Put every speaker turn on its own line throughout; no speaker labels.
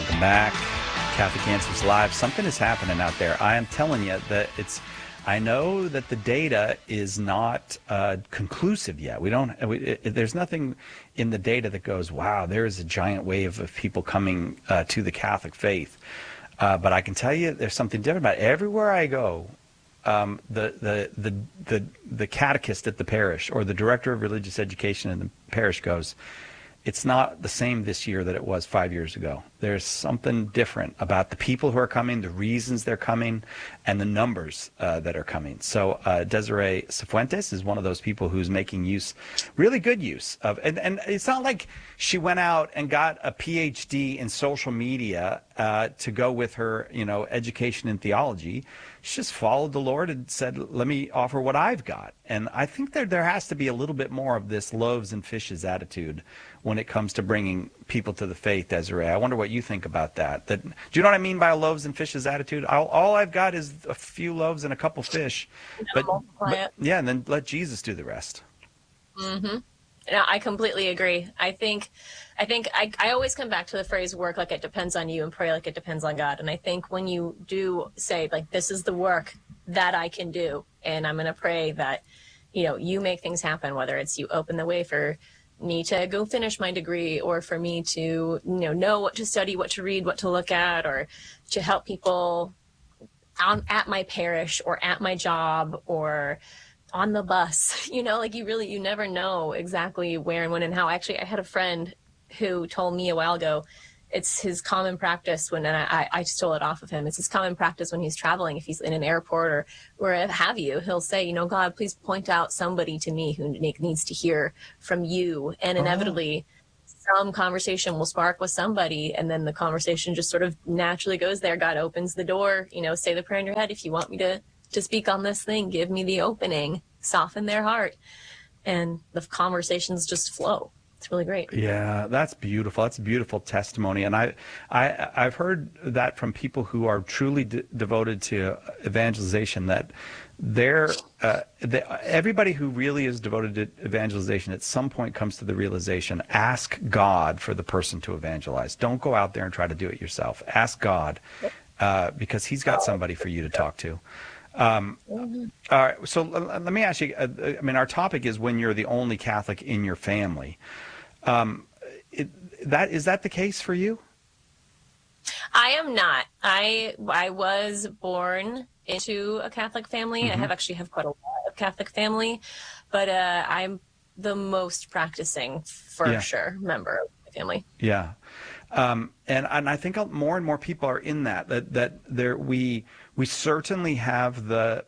Welcome back. Catholic Answers Live. Something is happening out there. I am telling you that I know that the data is not conclusive yet. There's nothing in the data that goes, wow, there is a giant wave of people coming to the Catholic faith. But I can tell you there's something different about it. Everywhere I go, the catechist at the parish or the director of religious education in the parish goes, it's not the same this year that it was 5 years ago. There's something different about the people who are coming, the reasons they're coming, and the numbers that are coming. So Desiree Cifuentes is one of those people who's making use, really good use of, and it's not like she went out and got a PhD in social media to go with her, education in theology. She just followed the Lord and said, let me offer what I've got. And I think there has to be a little bit more of this loaves and fishes attitude when it comes to bringing people to the faith, Desiree. I wonder what you think about that. Do you know what I mean by a loaves and fishes attitude? All I've got is a few loaves and a couple fish. But yeah, and then let Jesus do the rest.
Mm-hmm. No, I completely agree. I think I always come back to the phrase work like it depends on you and pray like it depends on God. And I think when you do say, like, this is the work that I can do, and I'm going to pray that, you make things happen, whether it's you open the way for me to go finish my degree, or for me to, know what to study, what to read, what to look at, or to help people at my parish or at my job or on the bus, you never know exactly where and when and how. Actually, I had a friend who told me a while ago, it's his common practice when, and I stole it off of him, it's his common practice when he's traveling, if he's in an airport or where have you, he'll say, God, please point out somebody to me who needs to hear from you. And inevitably, some conversation will spark with somebody, and then the conversation just sort of naturally goes there. God opens the door, say the prayer in your head. If you want me to speak on this thing, give me the opening, soften their heart, and the conversations just flow. It's really great.
Yeah, that's beautiful. That's a beautiful testimony. And I've heard that from people who are truly devoted to evangelization, that everybody who really is devoted to evangelization at some point comes to the realization, ask God for the person to evangelize. Don't go out there and try to do it yourself. Ask God because he's got somebody for you to talk to. All right, so let me ask you, our topic is when you're the only Catholic in your family. Is that the case for you?
I am not. I was born into a Catholic family. Mm-hmm. I have quite a lot of Catholic family, but I'm the most practicing, for sure, member of my family.
Yeah. And I think more and more people are in that we certainly have the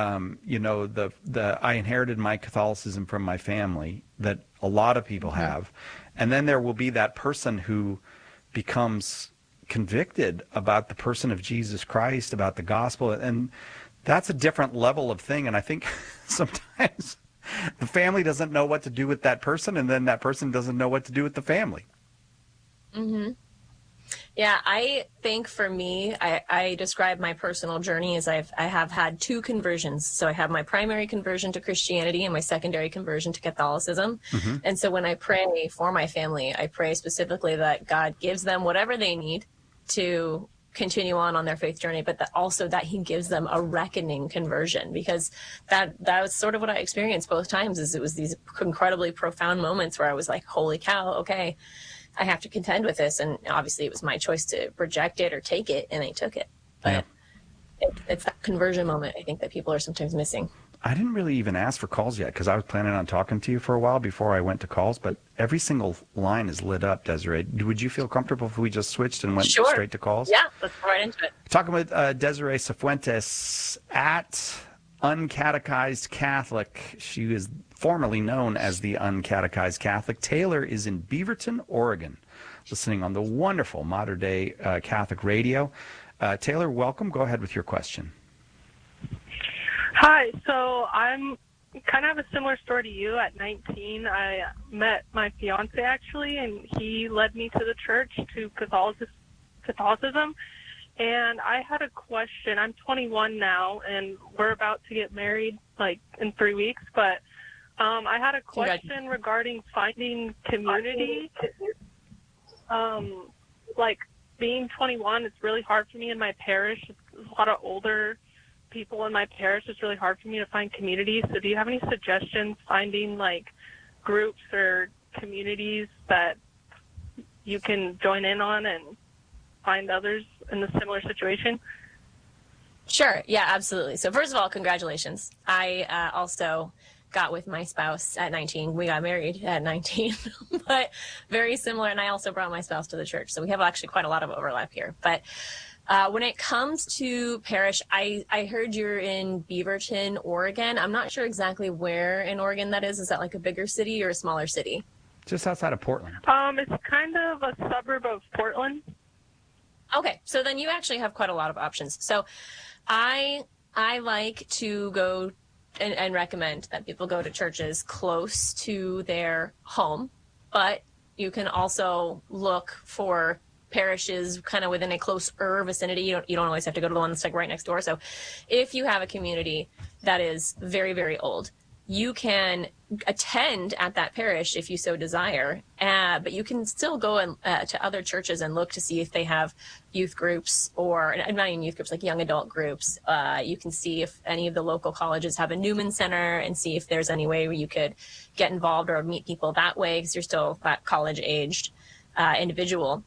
I inherited my Catholicism from my family that a lot of people mm-hmm. have. And then there will be that person who becomes convicted about the person of Jesus Christ, about the gospel. And that's a different level of thing. And I think sometimes the family doesn't know what to do with that person, and then that person doesn't know what to do with the family.
Mm-hmm. Yeah, I think for me, I describe my personal journey as I have had two conversions. So I have my primary conversion to Christianity and my secondary conversion to Catholicism. Mm-hmm. And so when I pray for my family, I pray specifically that God gives them whatever they need to continue on their faith journey, but that also that he gives them a reckoning conversion, because that was sort of what I experienced both times. Is it was these incredibly profound moments where I was like, holy cow, okay, I have to contend with this. And obviously it was my choice to reject it or take it, and I took it. But it's that conversion moment, I think, that people are sometimes missing.
I didn't really even ask for calls yet because I was planning on talking to you for a while before I went to calls, but every single line is lit up, Desiree. Would you feel comfortable if we just switched and went straight to calls?
Yeah, let's go right into it.
Talking with Desiree Cifuentes at Uncatechized Catholic. She is formerly known as the Uncatechized Catholic. Taylor is in Beaverton, Oregon, listening on the wonderful Modern Day Catholic Radio. Taylor, welcome. Go ahead with your question.
Hi. So I'm kind of have a similar story to you. At 19, I met my fiance, actually, and he led me to the church, to Catholicism. And I had a question. I'm 21 now, and we're about to get married, like, in 3 weeks. But I had a question regarding finding community. Like, being 21, it's really hard for me in my parish. There's a lot of older people in my parish. It's really hard for me to find community. So do you have any suggestions finding like groups or communities that you can join in on and find others in a similar situation?
Sure. Yeah, absolutely. So first of all, congratulations. I also got with my spouse at 19. We got married at 19, but very similar. And I also brought my spouse to the church. So we have actually quite a lot of overlap here. But when it comes to parish, I heard you're in Beaverton, Oregon. I'm not sure exactly where in Oregon that is. Is that like a bigger city or a smaller city?
Just outside of Portland.
It's kind of a suburb of Portland.
Okay, so then you actually have quite a lot of options. So I like to go and recommend that people go to churches close to their home, but you can also look for parishes kind of within a closer vicinity. You don't always have to go to the one that's like right next door. So if you have a community that is very, very old, you can attend at that parish if you so desire, but you can still go to other churches and look to see if they have youth groups, or not even youth groups, like young adult groups. You can see if any of the local colleges have a Newman Center and see if there's any way where you could get involved or meet people that way, because you're still that college-aged individual.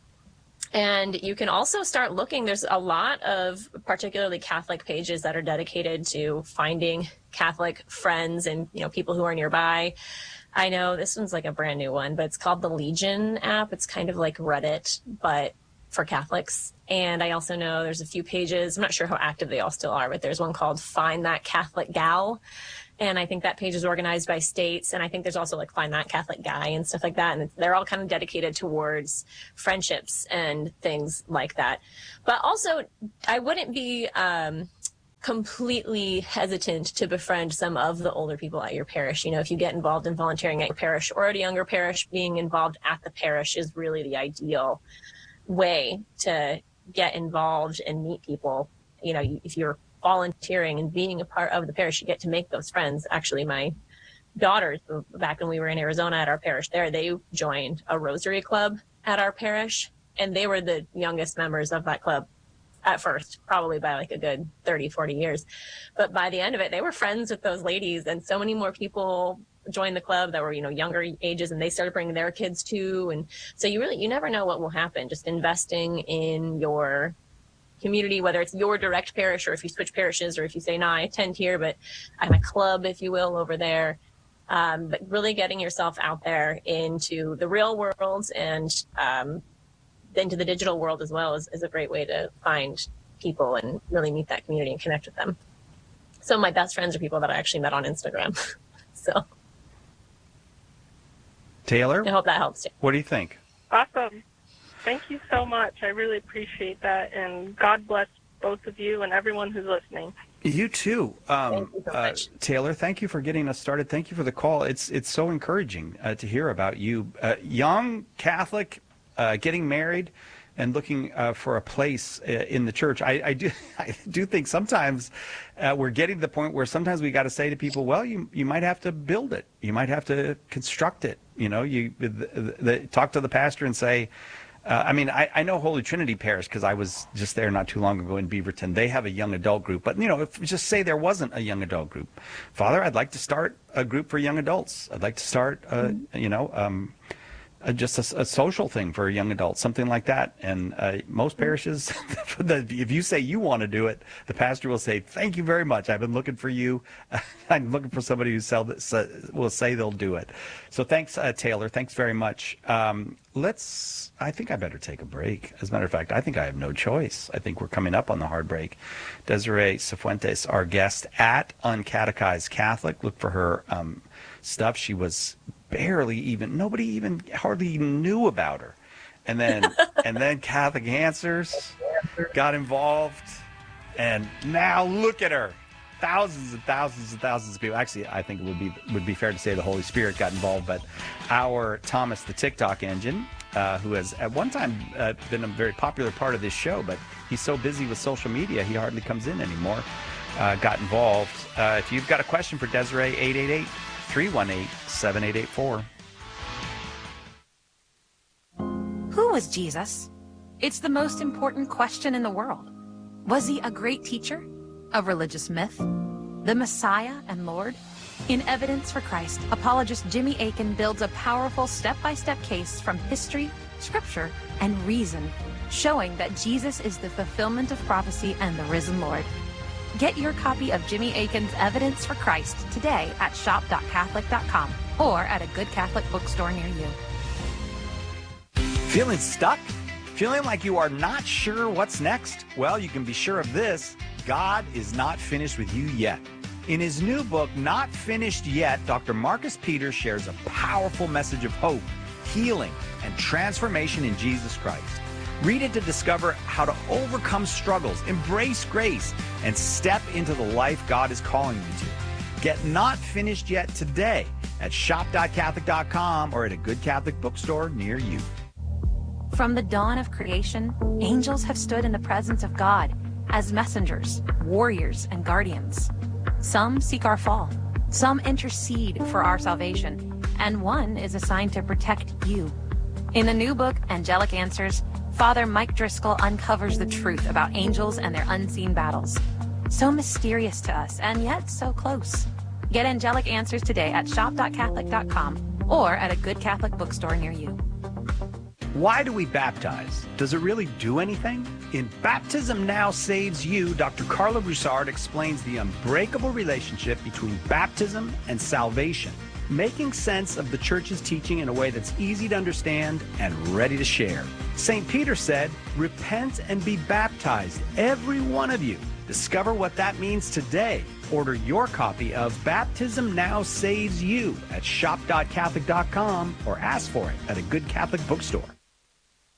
And you can also start looking. There's a lot of particularly Catholic pages that are dedicated to finding Catholic friends and, people who are nearby. I know this one's like a brand new one, but it's called the Legion app. It's kind of like Reddit, but for Catholics. And I also know there's a few pages. I'm not sure how active they all still are, but there's one called Find That Catholic Gal. And I think that page is organized by states. And I think there's also like Find That Catholic Guy and stuff like that. And they're all kind of dedicated towards friendships and things like that. But also, I wouldn't be completely hesitant to befriend some of the older people at your parish. If you get involved in volunteering at your parish or at a younger parish, being involved at the parish is really the ideal way to get involved and meet people. If you're volunteering and being a part of the parish, you get to make those friends. Actually, my daughters, back when we were in Arizona at our parish there, they joined a Rosary Club at our parish, and they were the youngest members of that club at first, probably by like a good 30, 40 years. But by the end of it, they were friends with those ladies, and so many more people joined the club that were, younger ages, and they started bringing their kids too. And so you never know what will happen. Just investing in your community, whether it's your direct parish or if you switch parishes, or if you say, no, I attend here, but I'm a club, if you will, over there. But really getting yourself out there into the real world and into the digital world as well is a great way to find people and really meet that community and connect with them. Some of my best friends are people that I actually met on Instagram. So
Taylor,
I hope that helps too.
What do you think?
Awesome. Thank you so much. I really appreciate that. And God bless both of you and everyone who's listening.
You too.
Thank you so much.
Taylor, thank you for getting us started. Thank you for the call. It's so encouraging to hear about you. Young Catholic, getting married and looking for a place in the church. I do think sometimes we're getting to the point where sometimes we got to say to people, well, you might have to build it. You might have to construct it. Talk to the pastor and say, I know Holy Trinity Parish because I was just there not too long ago in Beaverton. They have a young adult group. But, if just say there wasn't a young adult group. Father, I'd like to start a group for young adults. I'd like to start, just a social thing for young adults, something like that. And most parishes, if you say you want to do it, the pastor will say, thank you very much. I've been looking for you. I'm looking for somebody who will say they'll do it. So thanks, Taylor. Thanks very much. I think I better take a break. As a matter of fact, I think I have no choice. I think we're coming up on the hard break. Desiree Cifuentes, our guest at Uncatechized Catholic. Look for her stuff. She was nobody hardly knew about her. And then Catholic Answers got involved. And now look at her. Thousands and thousands and thousands of people. Actually, I think it would be fair to say the Holy Spirit got involved, but our Thomas the TikTok Engine, who has at one time been a very popular part of this show, but he's so busy with social media, he hardly comes in anymore, got involved. If you've got a question for Desiree, 888-318-7884.
Who was Jesus? It's the most important question in the world. Was he a great teacher? A religious myth? The Messiah and Lord? In Evidence for Christ, apologist Jimmy Akin builds a powerful step-by-step case from history, scripture, and reason, showing that Jesus is the fulfillment of prophecy and the risen Lord. Get your copy of Jimmy Akin's Evidence for Christ today at shop.catholic.com or at a good Catholic bookstore near you.
Feeling stuck? Feeling like you are not sure what's next? Well, you can be sure of this. God is not finished with you yet. In his new book, Not Finished Yet, Dr. Marcus Peters shares a powerful message of hope, healing, and transformation in Jesus Christ. Read it to discover how to overcome struggles, embrace grace, and step into the life God is calling you to. Get Not Finished Yet today at shop.catholic.com or at a good Catholic bookstore near you.
From the dawn of creation, angels have stood in the presence of God as messengers, warriors, and guardians. Some seek our fall, some intercede for our salvation, and one is assigned to protect you. In the new book, Angelic Answers, Father Mike Driscoll uncovers the truth about angels and their unseen battles. So mysterious to us, and yet so close. Get Angelic Answers today at shop.catholic.com or at a good Catholic bookstore near you.
Why do we baptize? Does it really do anything? In Baptism Now Saves You, Dr. Carla Broussard explains the unbreakable relationship between baptism and salvation, making sense of the Church's teaching in a way that's easy to understand and ready to share. St. Peter said, "Repent and be baptized, every one of you." Discover what that means today. Order your copy of Baptism Now Saves You at shop.catholic.com or ask for it at a good Catholic bookstore.